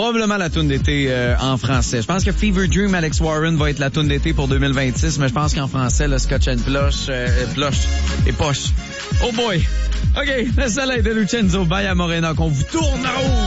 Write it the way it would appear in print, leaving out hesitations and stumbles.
probablement la toune d'été en français. Je pense que Fever Dream, Alex Warren va être la toune d'été pour 2026, mais je pense qu'en français, le Scotch and Plush et poche. Oh boy! OK, le soleil de Lucenzo, Baya Morena, qu'on vous tourne en haut.